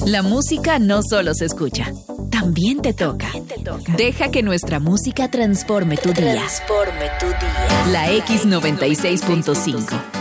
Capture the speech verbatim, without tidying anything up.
La música no solo se escucha, también te toca. También te toca. Deja que nuestra música transforme tu día. Transforme tu día. La X noventa y seis punto cinco.